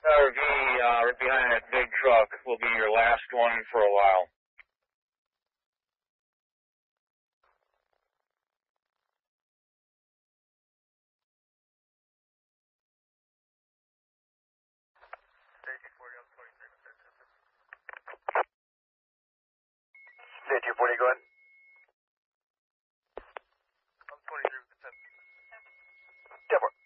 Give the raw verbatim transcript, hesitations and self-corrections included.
R V uh, right behind that big truck will be your last one for a while. Say two forty, go ahead. I'm twenty-three with the ten. ten four.